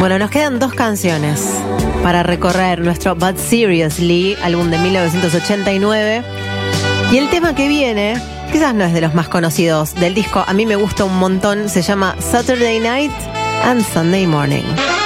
Bueno, nos quedan 2 canciones para recorrer nuestro But Seriously, álbum de 1989. Y el tema que viene, quizás no es de los más conocidos del disco, a mí me gusta un montón, se llama Saturday Night and Sunday Morning.